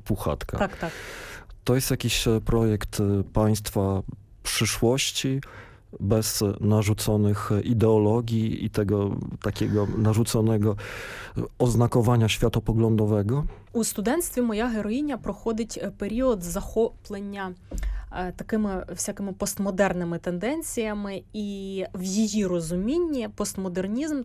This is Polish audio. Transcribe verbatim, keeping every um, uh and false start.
Puchatka. Tak, tak. To jest jakiś projekt państwa przyszłości, bez narzuconych ideologii i tego takiego narzuconego oznakowania światopoglądowego? У студентстві моя героїня проходить період захоплення такими всякими постмодерними тенденціями, і в її розумінні постмодернізм